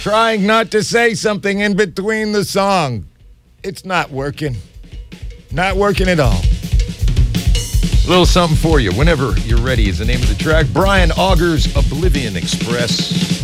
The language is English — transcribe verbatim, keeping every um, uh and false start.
trying not to say something in between the song. It's not working. Not working at all. A little something for you whenever you're ready is the name of the track. Brian Auger's Oblivion Express.